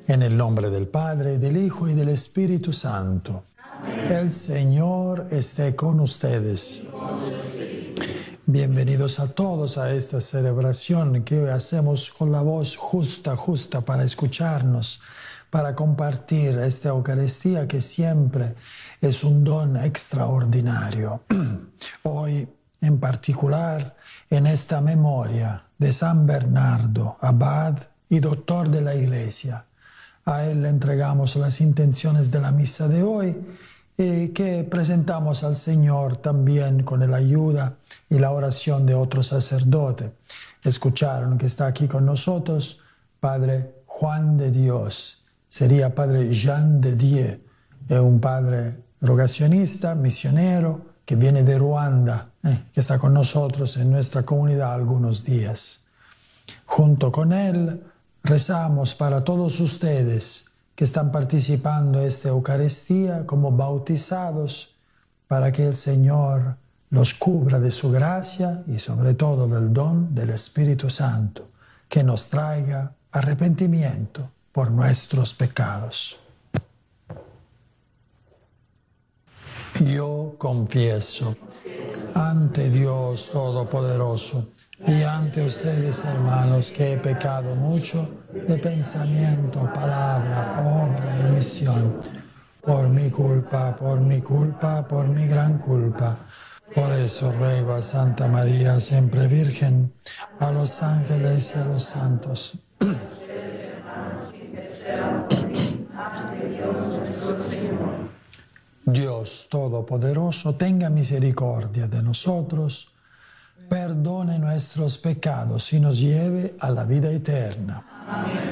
En el nombre del Padre, del Hijo y del Espíritu Santo. Amén. El Señor esté con ustedes. Bienvenidos a todos a esta celebración que hoy hacemos con la voz justa para escucharnos, para compartir esta Eucaristía que siempre es un don extraordinario. Hoy, en particular, en esta memoria de San Bernardo, abad y doctor de la Iglesia. A él le entregamos las intenciones de la misa de hoy que presentamos al Señor también con la ayuda y la oración de otro sacerdote. Escucharon que está aquí con nosotros Padre Juan de Dios, sería Padre Jean de Dieu, es un padre rogacionista, misionero, que viene de Ruanda, que está con nosotros en nuestra comunidad algunos días. Junto con él rezamos para todos ustedes que están participando en esta Eucaristía como bautizados, para que el Señor los cubra de su gracia y sobre todo del don del Espíritu Santo, que nos traiga arrepentimiento por nuestros pecados. Yo confieso ante Dios Todopoderoso y ante ustedes, hermanos, que he pecado mucho de pensamiento, palabra, obra y omisión, por mi culpa, por mi gran culpa. Por eso ruego a Santa María, siempre Virgen, a los ángeles y a los santos, Dios Todopoderoso, tenga misericordia de nosotros, perdone nuestros pecados y nos lleve a la vida eterna.